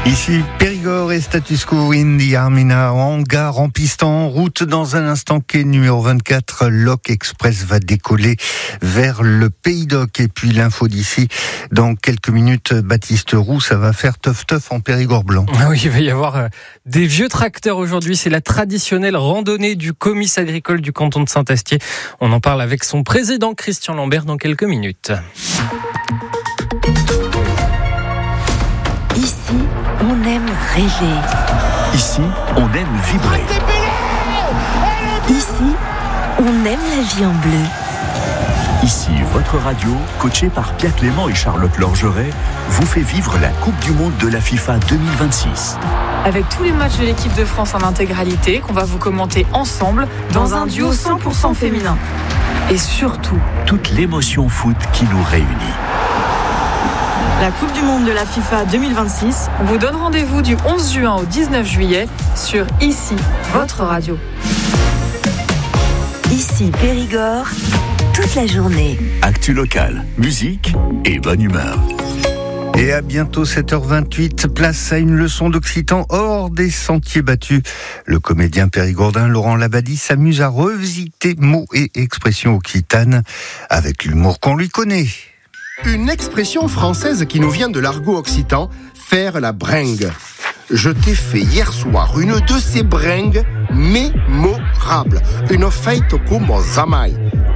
Ici Périgord et status quo Indy Armina en gare, en piste, en route. Dans un instant, quai numéro 24, Loc Express va décoller vers le Pays d'Oc. Et puis l'info d'ici, dans quelques minutes, Baptiste Roux, ça va faire teuf en Périgord blanc. Oui, il va y avoir des vieux tracteurs aujourd'hui. C'est la traditionnelle randonnée du comice agricole du canton de Saint-Astier. On en parle avec son président Christian Lambert dans quelques minutes. Ici, on aime rêver. Ici, on aime vibrer. Ici, on aime la vie en bleu. Ici, votre radio, coachée par Pierre Clément et Charlotte Lorgeret, vous fait vivre la Coupe du Monde de la FIFA 2026. Avec tous les matchs de l'équipe de France en intégralité, qu'on va vous commenter ensemble dans un duo 100% féminin. Et surtout, toute l'émotion foot qui nous réunit. La Coupe du Monde de la FIFA 2026 vous donne rendez-vous du 11 juin au 19 juillet sur Ici, votre radio. Ici, Périgord, toute la journée. Actu locale, musique et bonne humeur. Et à bientôt 7h28, place à une leçon d'occitan hors des sentiers battus. Le comédien périgordin Laurent Labadie s'amuse à revisiter mots et expressions occitanes avec l'humour qu'on lui connaît. Une expression française qui nous vient de l'argot occitan, faire la bringue. Je t'ai fait hier soir une de ces bringues mémorables. Une fête comme jamais.